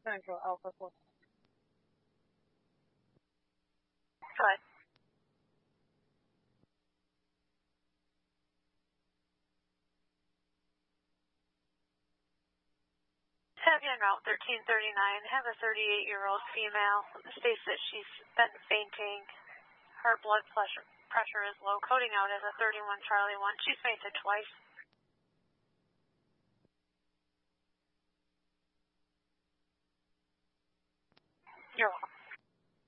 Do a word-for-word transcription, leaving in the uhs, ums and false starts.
Central Alpha four. Go ahead. Have you on Route thirteen thirty-nine, have a thirty-eight-year-old female, states that she's been fainting, her blood pressure, pressure is low, coding out as a thirty-one Charlie one, she's fainted twice. You're welcome.